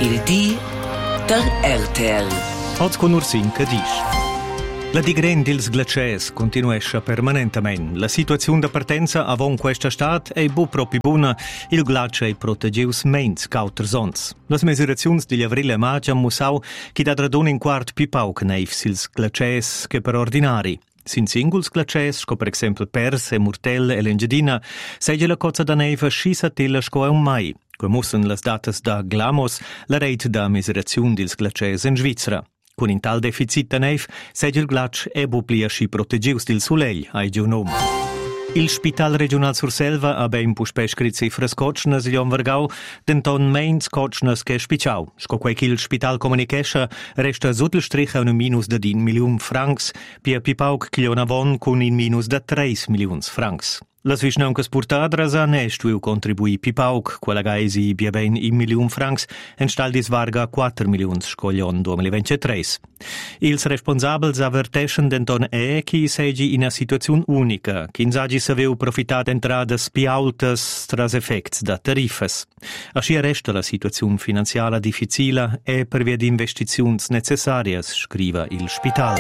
Il di der RTL. Oggi con Ursin che dice. La digrend dels glaciers continuesce permanentemente. La situazione di partenza avon questa stat è proprio buona. Il glacier è proteggius mens cauter sons. Le misurazioni di avril e maggio hanno mostrado che da radon in quart più pauc neif sils glaciers che per ordinari. Sin singuls glaciers, come per esempio Pers e Murtel e l'Engiadina, segue la cozza da neve scisa tella sco un mai. Come mostrano le datas da Glamos, la rete da misurazione dels glaciers in Svizzera. Con in tal deficit da neve, segue il glac e buplia sci proteggius del soleil, ai geonom. Il Spital Regional Surselva ha ben puspè scrit cifras cotschnas gli Vargau, denton meins cotschnas che spiciau. Sco quei che il Spital comunicesce resta sotto il strich un minus da 10 milioni francs, pia pipauc che avon con in minus da 3 milioni francs. La svisnauncas portadras a nestu contribui pipauc, quella gaisi bia ben 1 milione francs, en staldis varga 4 milioni scoglion 2023. Ils responsabels averteschen denton che segi in una situazione unica, che insagi saveu profitat entradas piaultas tras effects da tarifas. Ascia resta la situazione finanziaria difficile e per via di investizioni necessarias, scriva il Spital.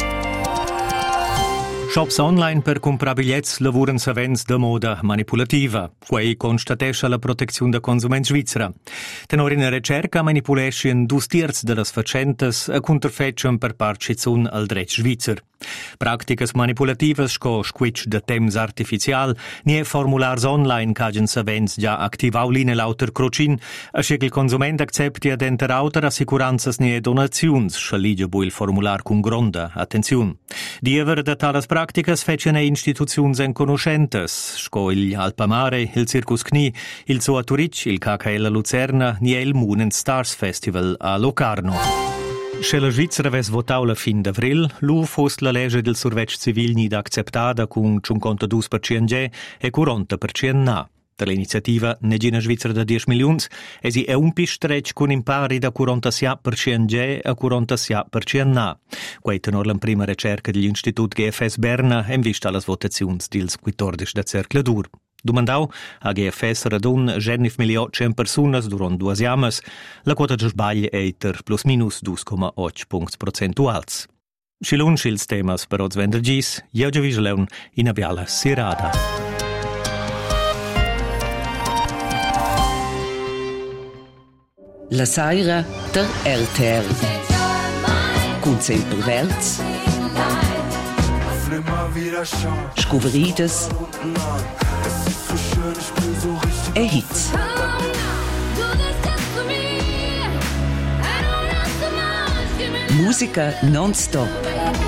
Shops online per comprar biglietti lavorano savens da moda manipulativa. Quei constatesce la protezione da consument svizzera. Tenor in ricerca manipulescien 2/3 delle facentas a contraffeccion per parcizun al dret svizzer. Practicas manipulativas sco squitch de temps artificial nie formulars online cagen savens già activau line lauter crocin, a che il consument accepti ad enter auter assicuranzas nie donaziuns, schalige bu il formular con gronda attenziun. Diever de talas practicas fecen e instituziuns en conoscentes, sco il Alpamare, il Circus Knie, il Zoo a Turic, il KKL a Luzerna, nie il Moon and Stars Festival a Locarno. Se la Svizzera avesse votato la fin d'avril, lu fosse la legge del survetch civil nida acceptada con 52% e 40% na. Per l'iniziativa Negina Svizzera da 10 milioni, esi è un pistrecch con impari da 47% a 47% na. Quei tenor la prima ricerca dell'Istitut GFS Berna in vista alle votazioni del 14 da cercladur. Domandau a GFS radun 9.800 personas durant 2 jamas, la quota de sbagli è ter plus minus 2,8 punts percentuals. Scilun schils temas per oz vendergis, jeuge visleun in aviala sirada. La Saira der RTL. Con sempre verts. Scuverides. E hits. Musica non-stop.